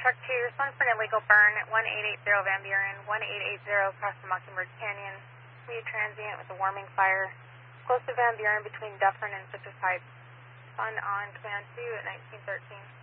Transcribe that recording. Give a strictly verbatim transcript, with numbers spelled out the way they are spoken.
Truck two, respond for an illegal burn at one eight eight zero Van Buren, one eight eight zero across the Mockingbird Canyon. New transient with a warming fire. Close to Van Buren between Dufferin and Citrus Heights. Respond on command two at nineteen thirteen.